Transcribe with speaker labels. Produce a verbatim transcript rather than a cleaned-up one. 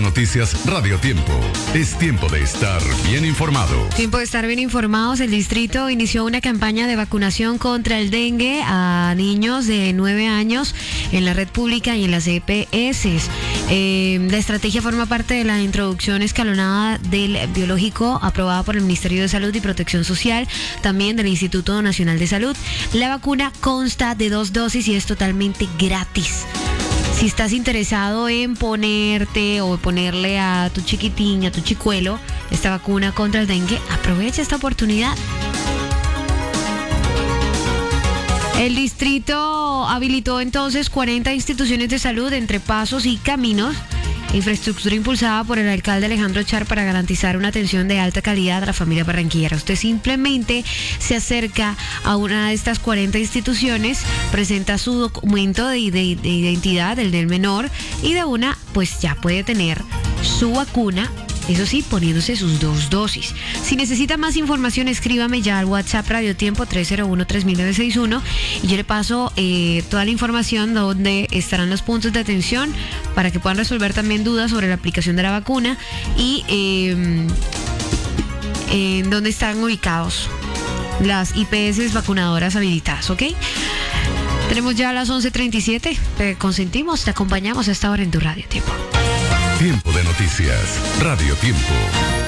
Speaker 1: de noticias Radio Tiempo. Es tiempo de estar bien informado.
Speaker 2: Tiempo de estar bien informados. El distrito inició una campaña de vacunación contra el dengue a niños de nueve años en la red pública y en las E P S. Eh, la estrategia forma parte de la introducción escalonada del biológico aprobada por el Ministerio de Salud y Protección Social, también del Instituto Nacional de Salud. La vacuna consta de dos dosis y es totalmente gratis. Si estás interesado en ponerte o ponerle a tu chiquitín, a tu chicuelo, esta vacuna contra el dengue, aprovecha esta oportunidad. El distrito habilitó entonces cuarenta instituciones de salud entre pasos y caminos, infraestructura impulsada por el alcalde Alejandro Char para garantizar una atención de alta calidad a la familia barranquillera. Usted simplemente se acerca a una de estas cuarenta instituciones, presenta su documento de, de, de identidad, el del menor, y de una pues ya puede tener su vacuna. Eso sí, poniéndose sus dos dosis. Si necesita más información, escríbame ya al WhatsApp Radio Tiempo tres cero uno, tres mil novecientos sesenta y uno y yo le paso eh, toda la información donde estarán los puntos de atención para que puedan resolver también dudas sobre la aplicación de la vacuna y eh, en dónde están ubicados las I P S vacunadoras habilitadas, ¿ok? Tenemos ya a las once treinta y siete. Te consentimos, te acompañamos a esta hora en tu Radio Tiempo.
Speaker 1: Tiempo de noticias, Radio Tiempo.